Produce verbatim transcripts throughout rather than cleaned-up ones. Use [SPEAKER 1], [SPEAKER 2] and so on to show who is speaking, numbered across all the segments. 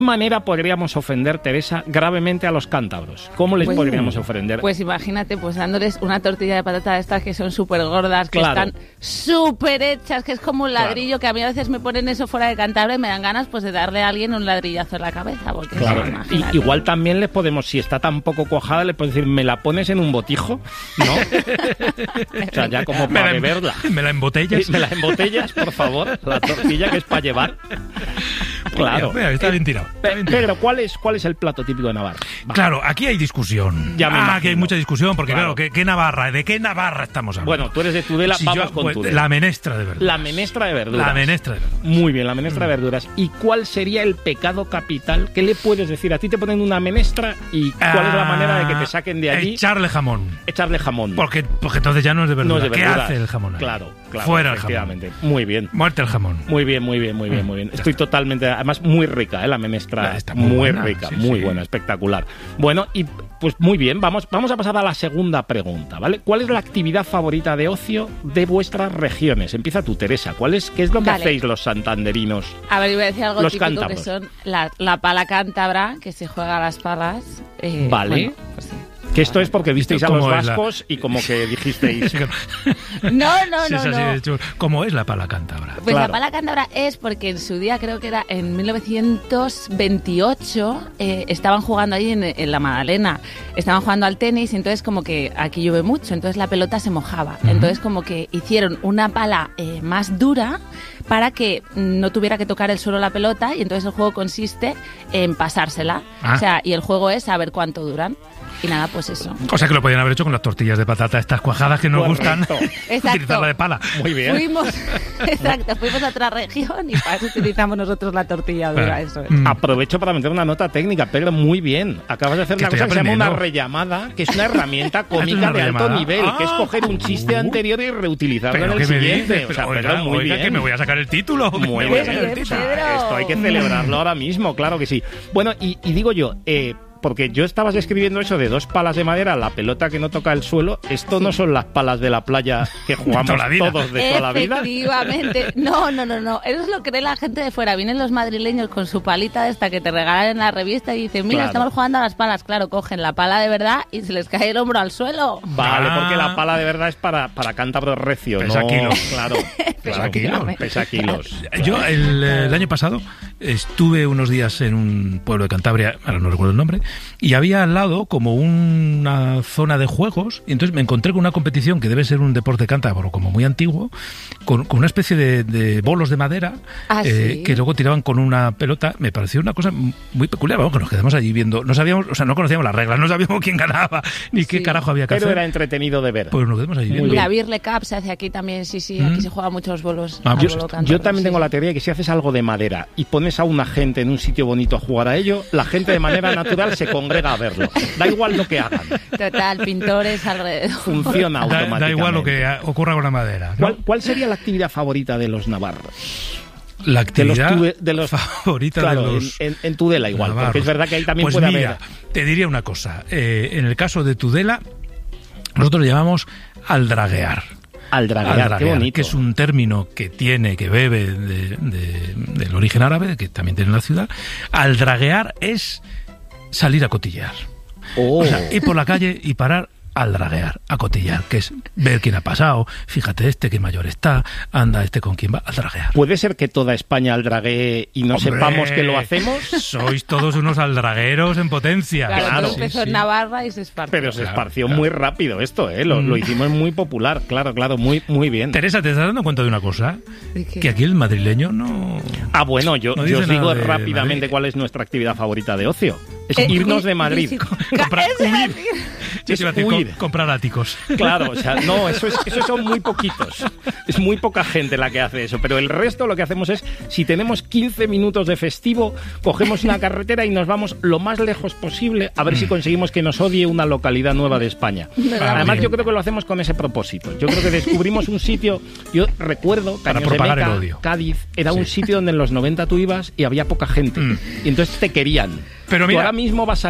[SPEAKER 1] manera podríamos ofender, Teresa, gravemente a los cántabros? ¿Cómo les pues, podríamos ofender?
[SPEAKER 2] Pues imagínate, pues dándoles una tortilla de patata de estas que son súper gordas, que
[SPEAKER 1] claro.
[SPEAKER 2] están súper hechas, que es como un ladrillo, claro. que a mí a veces me ponen eso fuera de Cantabria y me dan ganas pues de darle a alguien un ladrillazo en la cabeza. Porque
[SPEAKER 1] claro.
[SPEAKER 2] eso,
[SPEAKER 1] y, igual también les podemos, si está tan poco cuajada, le podemos decir, ¿me la pones en un botijo? ¿No? O sea, ya como para
[SPEAKER 3] me la,
[SPEAKER 1] beberla.
[SPEAKER 3] ¿Me la embotellas?
[SPEAKER 1] ¿Me la embotellas, por favor? La tortilla que es para llevar. Claro.
[SPEAKER 3] Mira, está bien tirado. Está bien tirado.
[SPEAKER 1] Pedro, ¿cuál es, ¿cuál es el plato típico de Navarra? Va.
[SPEAKER 3] Claro, aquí hay discusión.
[SPEAKER 1] Ya me
[SPEAKER 3] ah,
[SPEAKER 1] imagino.
[SPEAKER 3] que hay mucha discusión, porque claro,
[SPEAKER 1] claro
[SPEAKER 3] ¿qué, ¿qué Navarra? ¿De qué Navarra estamos hablando?
[SPEAKER 1] Bueno, tú eres de Tudela,
[SPEAKER 3] si
[SPEAKER 1] vamos
[SPEAKER 3] yo,
[SPEAKER 1] con
[SPEAKER 3] pues,
[SPEAKER 1] Tudela.
[SPEAKER 3] La menestra de verduras.
[SPEAKER 1] La menestra de verduras.
[SPEAKER 3] La menestra de verduras.
[SPEAKER 1] Muy bien, la menestra mm. de verduras. ¿Y cuál sería el pecado capital? ¿Qué le puedes decir? A ti te ponen una menestra y ¿cuál ah, es la manera de que te saquen de allí?
[SPEAKER 3] Echarle jamón.
[SPEAKER 1] Echarle jamón.
[SPEAKER 3] Porque, porque entonces ya no es de verdura.
[SPEAKER 1] No es de verduras.
[SPEAKER 3] ¿Qué hace el jamón ahí?
[SPEAKER 1] Claro, claro.
[SPEAKER 3] Fuera el jamón.
[SPEAKER 1] Muy bien.
[SPEAKER 3] Muerte el jamón.
[SPEAKER 1] Muy bien, muy bien, muy bien, muy bien.
[SPEAKER 3] Mm,
[SPEAKER 1] Estoy totalmente... Además, muy rica, ¿eh? La menestra.
[SPEAKER 3] Está muy,
[SPEAKER 1] muy
[SPEAKER 3] buena,
[SPEAKER 1] rica,
[SPEAKER 3] sí,
[SPEAKER 1] muy
[SPEAKER 3] sí.
[SPEAKER 1] buena, espectacular. Bueno, y pues muy bien, vamos, vamos a pasar a la segunda pregunta, ¿vale? ¿Cuál es la actividad favorita de ocio de vuestras regiones? Empieza tú, Teresa. ¿Cuál es, ¿Qué es lo que
[SPEAKER 2] vale.
[SPEAKER 1] hacéis los santanderinos?
[SPEAKER 2] A ver, iba a decir algo
[SPEAKER 1] los
[SPEAKER 2] típico
[SPEAKER 1] cántabros.
[SPEAKER 2] que son la, la pala cántabra, que se juega a las palas. Eh,
[SPEAKER 1] vale.
[SPEAKER 2] Bueno, pues sí.
[SPEAKER 1] Que esto es porque visteis a los vascos
[SPEAKER 3] la...
[SPEAKER 1] y como que dijisteis...
[SPEAKER 2] no, no,
[SPEAKER 3] sí,
[SPEAKER 2] no,
[SPEAKER 3] es así
[SPEAKER 2] no.
[SPEAKER 3] de chulo. ¿Cómo es la pala cántabra?
[SPEAKER 2] Pues
[SPEAKER 1] claro.
[SPEAKER 2] la pala cántabra es porque en su día, creo que era en mil novecientos veintiocho, eh, estaban jugando ahí en, en la Magdalena, estaban jugando al tenis y entonces como que aquí llueve mucho, entonces la pelota se mojaba. Uh-huh. Entonces como que hicieron una pala eh, más dura para que no tuviera que tocar el suelo la pelota y entonces el juego consiste en pasársela. Ah. O sea, y el juego es saber cuánto duran. Y nada, pues eso.
[SPEAKER 3] O sea que lo podían haber hecho con las tortillas de patata, estas cuajadas que nos
[SPEAKER 1] Correcto.
[SPEAKER 3] gustan. Utilizarla de pala.
[SPEAKER 1] Muy bien.
[SPEAKER 2] Fuimos, exacto, fuimos a otra región y para eso utilizamos nosotros la tortilla dura.
[SPEAKER 3] Ah.
[SPEAKER 2] Eso es.
[SPEAKER 1] Mm. Aprovecho para meter una nota técnica, Pedro, muy bien. Acabas de hacer
[SPEAKER 3] que
[SPEAKER 1] una cosa que se llama una rellamada, que es una herramienta cómica
[SPEAKER 3] una
[SPEAKER 1] de alto
[SPEAKER 3] rellamada?
[SPEAKER 1] nivel,
[SPEAKER 3] ah,
[SPEAKER 1] que es coger un chiste uh, anterior y reutilizarlo en el
[SPEAKER 3] que
[SPEAKER 1] siguiente.
[SPEAKER 3] Dices,
[SPEAKER 1] o sea,
[SPEAKER 3] oiga,
[SPEAKER 1] Pedro, muy
[SPEAKER 3] oiga,
[SPEAKER 1] bien.
[SPEAKER 3] que me voy a sacar el título.
[SPEAKER 1] Muy
[SPEAKER 2] bien,
[SPEAKER 1] bien.
[SPEAKER 2] bien,
[SPEAKER 1] O sea,
[SPEAKER 2] Pedro.
[SPEAKER 1] esto hay que celebrarlo ahora mismo, claro que sí. Bueno, y, y digo yo... Eh, porque yo estabas describiendo eso de dos palas de madera, la pelota que no toca el suelo. Esto no son las palas de la playa que jugamos todos de toda la vida.
[SPEAKER 2] Efectivamente. No, no, no, no. Eso es lo que cree la gente de fuera. Vienen los madrileños con su palita esta que te regalan en la revista y dicen, mira, claro. estamos jugando a las palas. Claro, cogen la pala de verdad y se les cae el hombro al suelo.
[SPEAKER 1] Vale,
[SPEAKER 3] ah.
[SPEAKER 1] porque la pala de verdad es para, para cántabro recio.
[SPEAKER 3] Pesa
[SPEAKER 1] no,
[SPEAKER 3] kilos.
[SPEAKER 1] Claro.
[SPEAKER 3] Pesa
[SPEAKER 1] claro,
[SPEAKER 3] kilos.
[SPEAKER 1] Pesa kilos.
[SPEAKER 3] Yo el, el año pasado estuve unos días en un pueblo de Cantabria, ahora no recuerdo el nombre, y había al lado como una zona de juegos, y entonces me encontré con una competición que debe ser un deporte cántabro como muy antiguo, con, con una especie de, de bolos de madera
[SPEAKER 2] ¿Ah,
[SPEAKER 3] eh,
[SPEAKER 2] sí?
[SPEAKER 3] que luego tiraban con una pelota. Me pareció una cosa muy peculiar, vamos, que nos quedamos allí viendo, no sabíamos, o sea, no conocíamos las reglas, no sabíamos quién ganaba, ni sí. qué carajo había que
[SPEAKER 1] Pero
[SPEAKER 3] hacer.
[SPEAKER 1] era entretenido de ver.
[SPEAKER 3] Pues nos quedamos allí viendo.
[SPEAKER 2] La Birle Cup se hace aquí también, sí, sí, aquí mm. se juegan muchos bolos.
[SPEAKER 3] Ah,
[SPEAKER 1] yo,
[SPEAKER 2] bolo cántabro,
[SPEAKER 1] yo también
[SPEAKER 2] sí.
[SPEAKER 1] tengo la teoría de que si haces algo de madera y pones a una gente en un sitio bonito a jugar a ello, la gente de manera natural se congrega a verlo. Da igual lo que hagan.
[SPEAKER 2] Total, pintores alrededor.
[SPEAKER 1] Funciona
[SPEAKER 3] da,
[SPEAKER 1] automáticamente.
[SPEAKER 3] Da igual lo que ocurra con la madera, ¿no?
[SPEAKER 1] ¿Cuál, ¿Cuál sería la actividad favorita de los navarros?
[SPEAKER 3] La actividad
[SPEAKER 1] de los, de los
[SPEAKER 3] favorita
[SPEAKER 1] claro,
[SPEAKER 3] de los
[SPEAKER 1] en, en, en Tudela igual, navarros. Porque es verdad que ahí también
[SPEAKER 3] pues
[SPEAKER 1] puede
[SPEAKER 3] mira,
[SPEAKER 1] haber...
[SPEAKER 3] te diría una cosa. Eh, en el caso de Tudela, nosotros le llamamos aldraguear.
[SPEAKER 1] Aldraguear,
[SPEAKER 3] aldraguear,
[SPEAKER 1] qué bonito.
[SPEAKER 3] Que es un término que tiene, que bebe de, de, del origen árabe, que también tiene la ciudad. Aldraguear es salir a cotillear.
[SPEAKER 1] Oh.
[SPEAKER 3] O sea, ir por la calle y parar al draguear, a cotillar, que es ver quién ha pasado, fíjate este que mayor está, anda este con quién va, al draguear.
[SPEAKER 1] ¿Puede ser que toda España aldraguee y no
[SPEAKER 3] ¡Hombre!
[SPEAKER 1] sepamos que lo hacemos?
[SPEAKER 3] Sois todos unos aldragueros en potencia.
[SPEAKER 2] Claro,
[SPEAKER 1] claro.
[SPEAKER 2] todo empezó
[SPEAKER 3] Sí,
[SPEAKER 2] en
[SPEAKER 3] sí.
[SPEAKER 2] Navarra y se esparció.
[SPEAKER 1] Pero se
[SPEAKER 3] Claro,
[SPEAKER 1] esparció
[SPEAKER 3] claro.
[SPEAKER 1] muy rápido esto, ¿eh? Lo,
[SPEAKER 3] Mm.
[SPEAKER 1] lo hicimos muy popular, claro, claro, muy, muy bien.
[SPEAKER 3] Teresa, ¿te estás dando cuenta de una cosa?
[SPEAKER 2] ¿De qué?
[SPEAKER 3] Que aquí el madrileño no...
[SPEAKER 1] Ah, bueno, yo,
[SPEAKER 3] No
[SPEAKER 1] yo
[SPEAKER 3] dice
[SPEAKER 1] os digo
[SPEAKER 3] nada de
[SPEAKER 1] rápidamente
[SPEAKER 3] Madrid.
[SPEAKER 1] cuál es nuestra actividad favorita de ocio. Es
[SPEAKER 2] Eh,
[SPEAKER 1] irnos de
[SPEAKER 2] y-
[SPEAKER 1] Madrid.
[SPEAKER 2] y-
[SPEAKER 3] Comprar-
[SPEAKER 2] Eso iba a
[SPEAKER 3] huir.
[SPEAKER 2] decir.
[SPEAKER 3] Yo te iba a decir,
[SPEAKER 1] huir.
[SPEAKER 3] co- comprar áticos.
[SPEAKER 1] Claro, o sea, no, eso, es, eso son muy poquitos. Es muy poca gente la que hace eso. Pero el resto lo que hacemos es, si tenemos quince minutos de festivo, cogemos una carretera y nos vamos lo más lejos posible a ver si conseguimos que nos odie una localidad nueva de España.
[SPEAKER 3] Ah,
[SPEAKER 1] Además,
[SPEAKER 3] bien.
[SPEAKER 1] yo creo que lo hacemos con ese propósito. Yo creo que descubrimos un sitio, yo recuerdo,
[SPEAKER 3] Para
[SPEAKER 1] Caños de
[SPEAKER 3] propagar
[SPEAKER 1] Meca,
[SPEAKER 3] el odio.
[SPEAKER 1] Cádiz, era
[SPEAKER 3] Sí.
[SPEAKER 1] un sitio donde en los noventa tú ibas y había poca gente.
[SPEAKER 3] Mm.
[SPEAKER 1] Y entonces te querían.
[SPEAKER 3] Pero
[SPEAKER 1] Tú
[SPEAKER 3] mira-
[SPEAKER 1] ahora mismo vas allí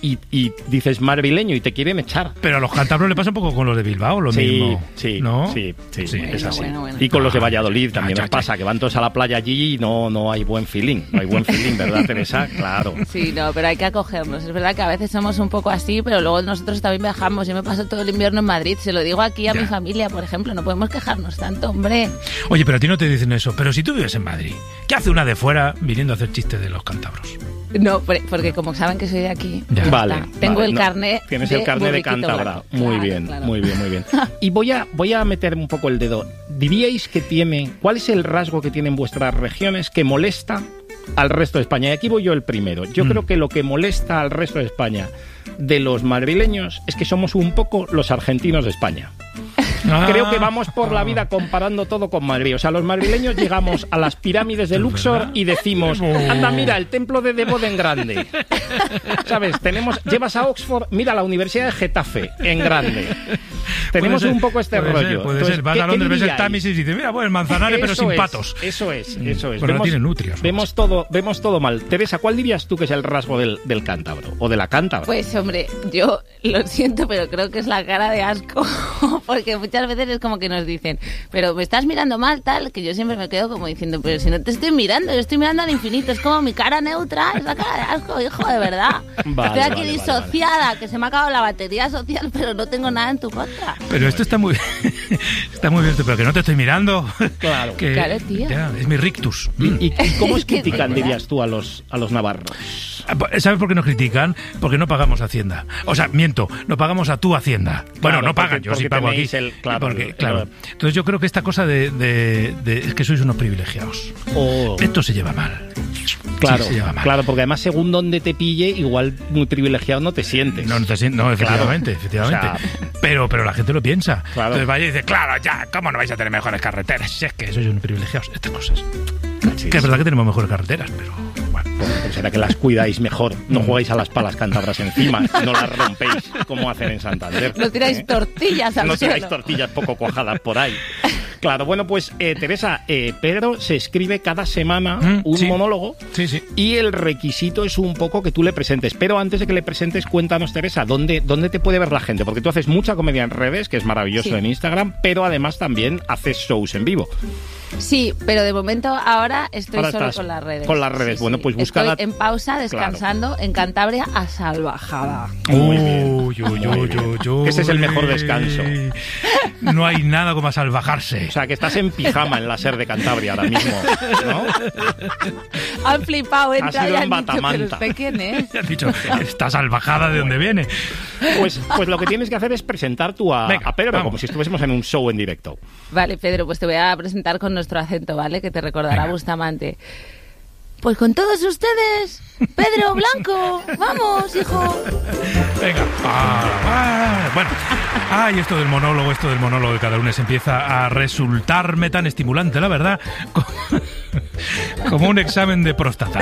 [SPEAKER 1] y, y dices madrileño y te quieren echar.
[SPEAKER 3] Pero a los cántabros le pasa un poco con los de Bilbao, lo
[SPEAKER 1] sí,
[SPEAKER 3] mismo.
[SPEAKER 1] Sí,
[SPEAKER 3] ¿no?
[SPEAKER 1] sí, sí, sí,
[SPEAKER 2] bueno,
[SPEAKER 1] es así.
[SPEAKER 2] bueno, bueno.
[SPEAKER 1] Y con los de Valladolid también
[SPEAKER 3] ya,
[SPEAKER 1] nos
[SPEAKER 3] ya,
[SPEAKER 1] pasa, que van todos a la playa allí y no, no hay buen feeling. No hay buen feeling, ¿verdad, Teresa? Claro.
[SPEAKER 2] Sí, no, pero hay que acogernos. Es verdad que a veces somos un poco así, pero luego nosotros también viajamos. Yo me paso todo el invierno en Madrid. Se lo digo aquí a
[SPEAKER 3] ya.
[SPEAKER 2] mi familia, por ejemplo. No podemos quejarnos tanto, hombre.
[SPEAKER 3] Oye, pero a ti no te dicen eso. Pero si tú vives en Madrid, ¿qué hace una de fuera viniendo a hacer chistes de los cántabros?
[SPEAKER 2] No, porque como saben que soy de aquí,
[SPEAKER 3] Ya.
[SPEAKER 2] ya
[SPEAKER 1] Vale.
[SPEAKER 2] está. Tengo
[SPEAKER 1] vale,
[SPEAKER 2] el
[SPEAKER 1] no,
[SPEAKER 2] carnet
[SPEAKER 1] Tienes
[SPEAKER 2] de
[SPEAKER 1] el carnet de
[SPEAKER 2] borriquito
[SPEAKER 1] cántabra.
[SPEAKER 2] blanco.
[SPEAKER 1] Muy
[SPEAKER 2] Claro,
[SPEAKER 1] bien,
[SPEAKER 2] claro.
[SPEAKER 1] muy bien, muy bien. Y voy a, voy a meter un poco el dedo. ¿Diríais que tiene... ¿Cuál es el rasgo que tienen vuestras regiones que molesta al resto de España? Y aquí voy yo el primero. Yo
[SPEAKER 3] Mm.
[SPEAKER 1] creo que lo que molesta al resto de España de los madrileños es que somos un poco los argentinos de España.
[SPEAKER 3] Ah.
[SPEAKER 1] Creo que vamos por la vida comparando todo con Madrid. O sea, los madrileños llegamos a las pirámides de
[SPEAKER 3] ¿Es
[SPEAKER 1] Luxor
[SPEAKER 3] verdad?
[SPEAKER 1] y decimos, anda, mira, el templo de Debod en grande. ¿Sabes? Tenemos, llevas a Oxford, mira, la Universidad de Getafe en grande. Tenemos
[SPEAKER 3] Puede ser,
[SPEAKER 1] un poco este
[SPEAKER 3] puede
[SPEAKER 1] rollo.
[SPEAKER 3] ser, puede
[SPEAKER 1] Entonces,
[SPEAKER 3] ser. Vas
[SPEAKER 1] ¿qué-
[SPEAKER 3] a
[SPEAKER 1] qué
[SPEAKER 3] Londres, ves el
[SPEAKER 1] diríais?
[SPEAKER 3] Támesis y dices, mira, pues el Manzanares, pero
[SPEAKER 1] Eso
[SPEAKER 3] sin
[SPEAKER 1] es,
[SPEAKER 3] patos.
[SPEAKER 1] Eso es, eso es.
[SPEAKER 3] Pero no tiene nutrias, ¿no?
[SPEAKER 1] Vemos todo, vemos todo mal. Teresa, ¿cuál dirías tú que es el rasgo del, del cántabro? O de la cántabra.
[SPEAKER 2] Pues hombre, yo lo siento, pero creo que es la cara de asco, porque muchas veces es como que nos dicen, pero me estás mirando mal, tal, que yo siempre me quedo como diciendo, pero si no te estoy mirando, yo estoy mirando al infinito, es como mi cara neutra, es la cara de asco, hijo, de verdad.
[SPEAKER 1] Vale,
[SPEAKER 2] estoy aquí
[SPEAKER 1] vale, vale,
[SPEAKER 2] disociada, que se me ha acabado la batería social, pero no tengo nada en tu contra.
[SPEAKER 3] Pero esto está muy está muy bien, pero que no te estoy mirando.
[SPEAKER 1] Claro.
[SPEAKER 3] Que,
[SPEAKER 2] Claro, tío.
[SPEAKER 3] ya, es mi rictus. Mm.
[SPEAKER 1] ¿Y, y cómo os
[SPEAKER 2] Es que de
[SPEAKER 1] critican,
[SPEAKER 2] verdad.
[SPEAKER 1] dirías tú, a los, a los navarros?
[SPEAKER 3] ¿Sabes por qué nos critican? Porque no pagamos Hacienda. O sea, miento, no pagamos a tu Hacienda. Bueno,
[SPEAKER 1] Claro,
[SPEAKER 3] no pagan,
[SPEAKER 1] porque-
[SPEAKER 3] yo sí
[SPEAKER 1] porque
[SPEAKER 3] pago aquí.
[SPEAKER 1] tenéis el- claro,
[SPEAKER 3] Porque,
[SPEAKER 1] el-
[SPEAKER 3] claro.
[SPEAKER 1] el-
[SPEAKER 3] Entonces yo creo que esta cosa de, de- de- es que sois unos privilegiados.
[SPEAKER 1] O-
[SPEAKER 3] Esto se lleva mal.
[SPEAKER 1] Claro,
[SPEAKER 3] Sí, se lleva mal.
[SPEAKER 1] claro, porque además según donde te pille, igual muy privilegiado no te sientes.
[SPEAKER 3] No, no, te sien- no, efectivamente,
[SPEAKER 1] Claro.
[SPEAKER 3] efectivamente.
[SPEAKER 1] O sea,
[SPEAKER 3] pero, pero la gente lo piensa.
[SPEAKER 1] Claro.
[SPEAKER 3] Entonces vaya y dice, claro, ya, ¿cómo no vais a tener mejores carreteras? Si es que sois unos privilegiados. Estas cosas.
[SPEAKER 1] Sí,
[SPEAKER 3] Que es
[SPEAKER 1] sí.
[SPEAKER 3] verdad que tenemos mejores carreteras, pero bueno.
[SPEAKER 1] Bueno, pues será que las cuidáis mejor. No jugáis a las palas cántabras encima, no las rompéis como hacen en Santander.
[SPEAKER 2] No tiráis
[SPEAKER 1] ¿Eh?
[SPEAKER 2] tortillas al
[SPEAKER 1] No tiráis
[SPEAKER 2] suelo.
[SPEAKER 1] tortillas poco cuajadas por ahí. Claro, bueno, pues eh, Teresa, eh, Pedro se escribe cada semana
[SPEAKER 3] Mm,
[SPEAKER 1] un
[SPEAKER 3] sí.
[SPEAKER 1] monólogo
[SPEAKER 3] Sí, sí.
[SPEAKER 1] y el requisito es un poco que tú le presentes. Pero antes de que le presentes, cuéntanos, Teresa, ¿dónde, dónde te puede ver la gente? Porque tú haces mucha comedia en redes, que es maravilloso
[SPEAKER 2] Sí.
[SPEAKER 1] en Instagram, pero además también haces shows en vivo.
[SPEAKER 2] Sí, pero de momento ahora estoy
[SPEAKER 1] Ahora
[SPEAKER 2] solo
[SPEAKER 1] estás
[SPEAKER 2] con las redes.
[SPEAKER 1] con las redes. Bueno, pues búscala-
[SPEAKER 2] Estoy en pausa, descansando en Cantabria a salvajada.
[SPEAKER 1] Muy bien.
[SPEAKER 3] Uy, uy,
[SPEAKER 1] Muy
[SPEAKER 3] uy,
[SPEAKER 1] bien.
[SPEAKER 3] uy, uy.
[SPEAKER 1] Ese es el mejor descanso.
[SPEAKER 3] No hay nada como a salvajarse.
[SPEAKER 1] O sea, que estás en pijama en la SER de Cantabria ahora mismo, ¿no?
[SPEAKER 2] Han flipado, entra
[SPEAKER 1] sido
[SPEAKER 2] y
[SPEAKER 1] en
[SPEAKER 2] han dicho, pero
[SPEAKER 1] batamanta.
[SPEAKER 2] ¿usted quién es?
[SPEAKER 3] Has dicho, esta salvajada de dónde viene.
[SPEAKER 1] Pues, pues lo que tienes que hacer es presentar tú a,
[SPEAKER 3] Venga,
[SPEAKER 1] a Pedro,
[SPEAKER 3] vamos.
[SPEAKER 1] como si estuviésemos en un show en directo.
[SPEAKER 2] Vale, Pedro, pues te voy a presentar con nuestro acento, ¿vale? Que te recordará
[SPEAKER 3] Venga.
[SPEAKER 2] Bustamante. Pues con todos ustedes, Pedro Blanco. Vamos, hijo.
[SPEAKER 3] Venga. Ah, ah, bueno. Ay, esto del monólogo, esto del monólogo de cada lunes empieza a resultarme tan estimulante, la verdad, como, como un examen de próstata.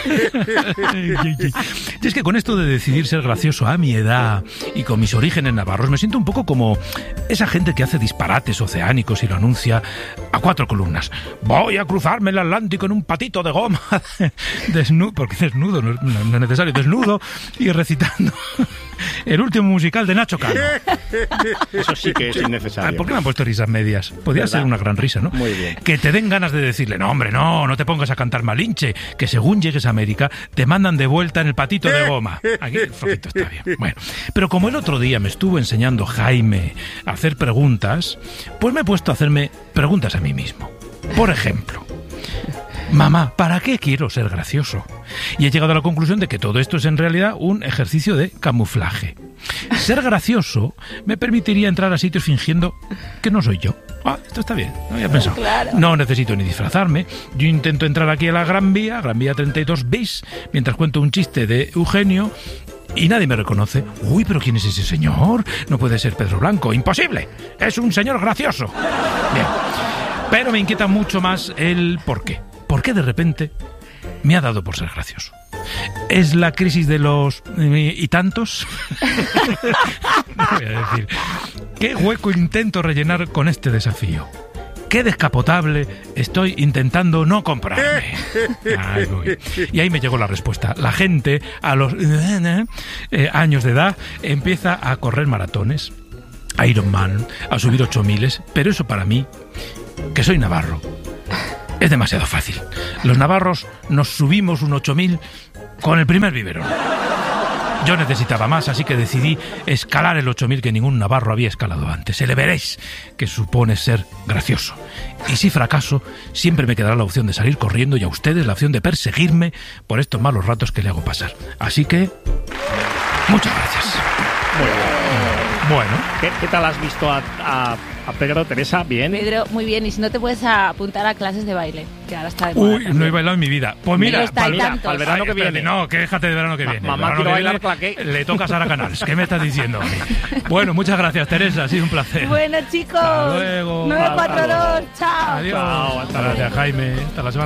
[SPEAKER 3] Y es que con esto de decidir ser gracioso a mi edad y con mis orígenes navarros, me siento un poco como esa gente que hace disparates oceánicos y lo anuncia a cuatro columnas. Voy a cruzarme el Atlántico en un patito de goma, desnudo, porque desnudo, no, no es necesario, desnudo, y recitando el último musical de Nacho Cano.
[SPEAKER 1] Eso sí que es
[SPEAKER 3] Ah,
[SPEAKER 1] innecesario.
[SPEAKER 3] ¿por qué me han puesto risas medias? Podría
[SPEAKER 1] ¿Verdad?
[SPEAKER 3] ser una gran risa, ¿no?
[SPEAKER 1] Muy bien.
[SPEAKER 3] Que te den ganas de decirle, no, hombre, no, no te pongas a cantar Malinche, que según llegues a América te mandan de vuelta en el patito de goma. Aquí el flojito está bien. Bueno, pero como el otro día me estuvo enseñando Jaime a hacer preguntas, pues me he puesto a hacerme preguntas a mí mismo. Por ejemplo, mamá, ¿para qué quiero ser gracioso? Y he llegado a la conclusión de que todo esto es en realidad un ejercicio de camuflaje. Ser gracioso me permitiría entrar a sitios fingiendo que no soy yo. Ah, esto está bien, no había pensado.
[SPEAKER 2] Claro.
[SPEAKER 3] No necesito ni disfrazarme. Yo intento entrar aquí a la Gran Vía, Gran Vía treinta y dos bis, mientras cuento un chiste de Eugenio y nadie me reconoce. Uy, pero ¿quién es ese señor? No puede ser Pedro Blanco. ¡Imposible! Es un señor gracioso. Bien. Pero me inquieta mucho más el por qué. ¿Por qué de repente me ha dado por ser gracioso? ¿Es la crisis de los eh, y tantos? No voy a decir. ¿Qué hueco intento rellenar con este desafío? ¿qué descapotable estoy intentando no comprarme? Ay, uy. Y ahí me llegó la respuesta. La gente a los eh, años de edad empieza a correr maratones, a Ironman, a subir ocho miles, pero eso para mí, que soy navarro, es demasiado fácil. Los navarros nos subimos un ocho mil con el primer biberón. Yo necesitaba más, así que decidí escalar el ocho mil que ningún navarro había escalado antes. Se le veréis que supone ser gracioso. Y si fracaso, siempre me quedará la opción de salir corriendo y a ustedes la opción de perseguirme por estos malos ratos que le hago pasar. Así que, muchas gracias. Bueno.
[SPEAKER 1] ¿Qué, qué tal has visto a, a, a Pedro, Teresa? ¿Bien?
[SPEAKER 2] Pedro, muy bien. Y si no te puedes apuntar a clases de baile, que ahora está de moda.
[SPEAKER 3] Uy, no he bailado en mi vida. Pues mira,
[SPEAKER 2] para el,
[SPEAKER 1] para el verano
[SPEAKER 3] Ay,
[SPEAKER 1] que viene.
[SPEAKER 3] No, que déjate de verano que
[SPEAKER 1] Ma
[SPEAKER 3] viene.
[SPEAKER 1] mamá,
[SPEAKER 3] verano
[SPEAKER 1] quiero
[SPEAKER 3] que
[SPEAKER 1] bailar
[SPEAKER 3] viene,
[SPEAKER 1] claqué.
[SPEAKER 3] Le toca a Sara Canals. ¿Qué me estás diciendo? Bueno, muchas gracias, Teresa. Ha sido un placer.
[SPEAKER 2] Bueno, chicos.
[SPEAKER 3] Hasta luego.
[SPEAKER 2] nueve cuatro dos. Chao.
[SPEAKER 3] Adiós.
[SPEAKER 1] Chao, hasta
[SPEAKER 3] Gracias, Jaime. Hasta la semana.